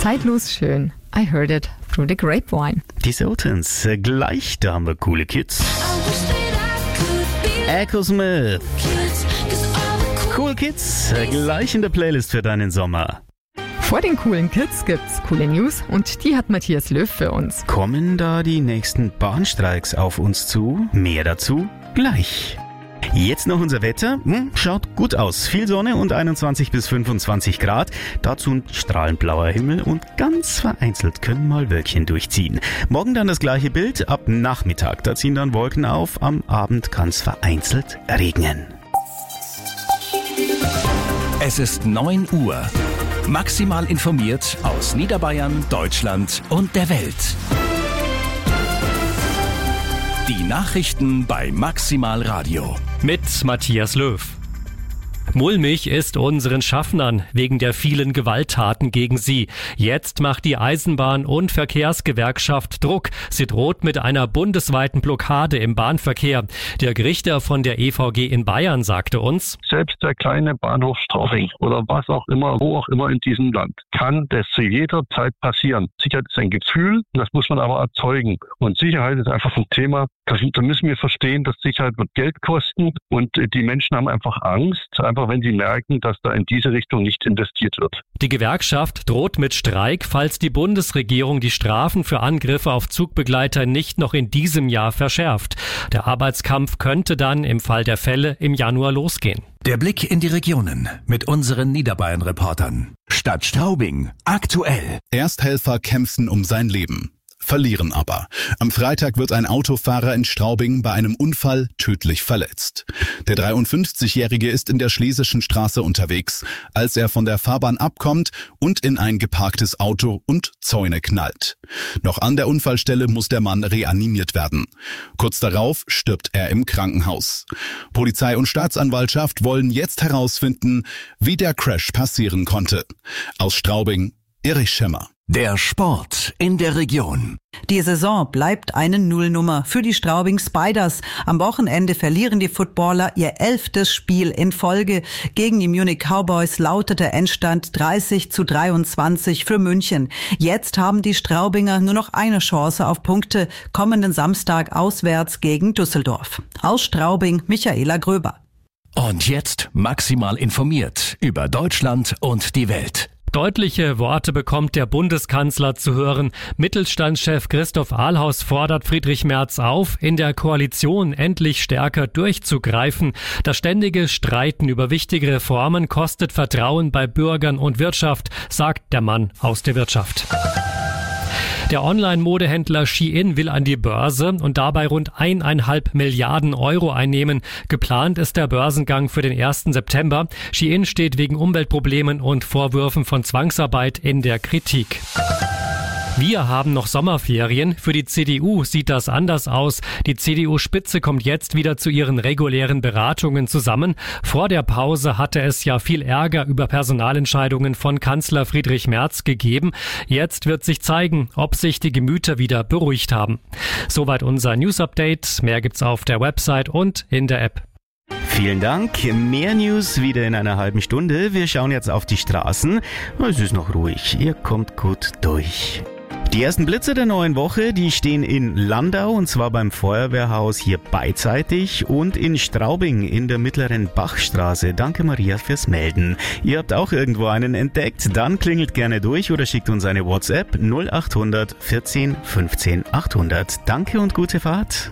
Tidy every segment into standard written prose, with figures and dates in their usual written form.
Zeitlos schön. I heard it through the grapevine. Die Sultans, gleich, da haben wir coole Kids. Echo Smith. Cool Kids, gleich in der Playlist für deinen Sommer. Vor den coolen Kids gibt's coole News und die hat Matthias Löw für uns. Kommen da die nächsten Bahnstreiks auf uns zu? Mehr dazu gleich. Jetzt noch unser Wetter. Schaut gut aus. Viel Sonne und 21 bis 25 Grad. Dazu ein strahlend blauer Himmel und ganz vereinzelt können mal Wölkchen durchziehen. Morgen dann das gleiche Bild. Ab Nachmittag, da ziehen dann Wolken auf. Am Abend kann es vereinzelt regnen. Es ist 9 Uhr. Maximal informiert aus Niederbayern, Deutschland und der Welt. Die Nachrichten bei Maximal Radio. Mit Matthias Löw. Mulmig ist unseren Schaffnern wegen der vielen Gewalttaten gegen sie. Jetzt macht die Eisenbahn- und Verkehrsgewerkschaft Druck. Sie droht mit einer bundesweiten Blockade im Bahnverkehr. Dirk Richter von der EVG in Bayern sagte uns: Selbst der kleine Bahnhof Straubing oder was auch immer, wo auch immer in diesem Land, kann das zu jeder Zeit passieren. Sicherheit ist ein Gefühl, das muss man aber erzeugen. Und Sicherheit ist einfach ein Thema, da müssen wir verstehen, dass Sicherheit wird Geld kosten und die Menschen haben einfach Angst, einfach wenn sie merken, dass da in diese Richtung nicht investiert wird. Die Gewerkschaft droht mit Streik, falls die Bundesregierung die Strafen für Angriffe auf Zugbegleiter nicht noch in diesem Jahr verschärft. Der Arbeitskampf könnte dann im Fall der Fälle im Januar losgehen. Der Blick in die Regionen mit unseren Niederbayern-Reportern. Stadt Straubing, aktuell. Ersthelfer kämpfen um sein Leben, verlieren aber. Am Freitag wird ein Autofahrer in Straubing bei einem Unfall tödlich verletzt. Der 53-Jährige ist in der Schlesischen Straße unterwegs, als er von der Fahrbahn abkommt und in ein geparktes Auto und Zäune knallt. Noch an der Unfallstelle muss der Mann reanimiert werden. Kurz darauf stirbt er im Krankenhaus. Polizei und Staatsanwaltschaft wollen jetzt herausfinden, wie der Crash passieren konnte. Aus Straubing, Erich Schimmer. Der Sport in der Region. Die Saison bleibt eine Nullnummer für die Straubing Spiders. Am Wochenende verlieren die Footballer ihr 11. Spiel in Folge. Gegen die Munich Cowboys lautete Endstand 30-23 für München. Jetzt haben die Straubinger nur noch eine Chance auf Punkte. Kommenden Samstag auswärts gegen Düsseldorf. Aus Straubing, Michaela Gröber. Und jetzt maximal informiert über Deutschland und die Welt. Deutliche Worte bekommt der Bundeskanzler zu hören. Mittelstandschef Christoph Ahlhaus fordert Friedrich Merz auf, in der Koalition endlich stärker durchzugreifen. Das ständige Streiten über wichtige Reformen kostet Vertrauen bei Bürgern und Wirtschaft, sagt der Mann aus der Wirtschaft. Der Online-Modehändler Shein will an die Börse und dabei rund 1,5 Milliarden Euro einnehmen. Geplant ist der Börsengang für den 1. September. Shein steht wegen Umweltproblemen und Vorwürfen von Zwangsarbeit in der Kritik. Wir haben noch Sommerferien. Für die CDU sieht das anders aus. Die CDU-Spitze kommt jetzt wieder zu ihren regulären Beratungen zusammen. Vor der Pause hatte es ja viel Ärger über Personalentscheidungen von Kanzler Friedrich Merz gegeben. Jetzt wird sich zeigen, ob sich die Gemüter wieder beruhigt haben. Soweit unser News-Update. Mehr gibt's auf der Website und in der App. Vielen Dank. Mehr News wieder in einer halben Stunde. Wir schauen jetzt auf die Straßen. Es ist noch ruhig. Ihr kommt gut durch. Die ersten Blitze der neuen Woche, die stehen in Landau und zwar beim Feuerwehrhaus hier beidseitig und in Straubing in der mittleren Bachstraße. Danke Maria fürs Melden. Ihr habt auch irgendwo einen entdeckt? Dann klingelt gerne durch oder schickt uns eine WhatsApp 0800 14 15 800. Danke und gute Fahrt.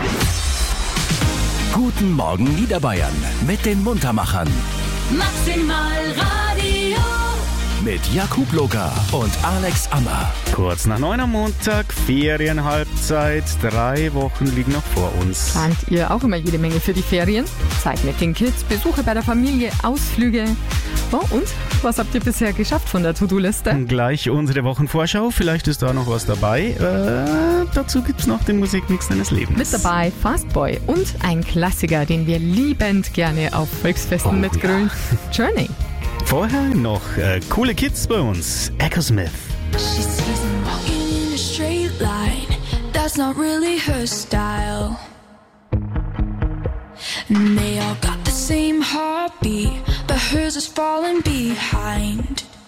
Guten Morgen Niederbayern mit den Muntermachern. Maximal Radio. Mit Jakub Locker und Alex Ammer. Kurz nach 9 am Montag, Ferienhalbzeit. 3 Wochen liegen noch vor uns. Plant ihr auch immer jede Menge für die Ferien? Zeit mit den Kids, Besuche bei der Familie, Ausflüge. Oh, und was habt ihr bisher geschafft von der To-Do-Liste? Gleich unsere Wochenvorschau. Vielleicht ist da noch was dabei. Dazu gibt's noch den Musikmix deines Lebens. Mit dabei Fastboy und ein Klassiker, den wir liebend gerne auf Volksfesten mitgrölen. Ja. Journey. Vorher noch coole Kids bei uns. Echo Smith. She sees him walking in a straight line. That's not really her style. And they all got the same heartbeat, but hers is falling behind.